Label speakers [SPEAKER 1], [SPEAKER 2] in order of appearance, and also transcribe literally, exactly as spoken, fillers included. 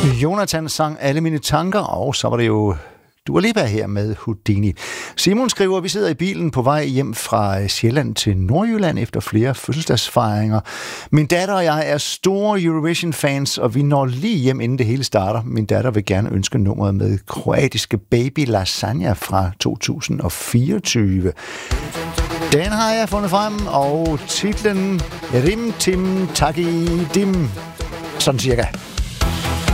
[SPEAKER 1] Jonathan sang Alle mine tanker, og så var det jo Dua Lipa her med Houdini. Simon skriver, at vi sidder i bilen på vej hjem fra Sjælland til Nordjylland efter flere fødselsdagsfejringer. Min datter og jeg er store Eurovision-fans, og vi når lige hjem, inden det hele starter. Min datter vil gerne ønske nummeret med kroatiske Baby Lasagna fra to tusind og fireogtyve. Den har jeg fundet frem, og titlen Rim Tim Taki Dim. Sådan cirka.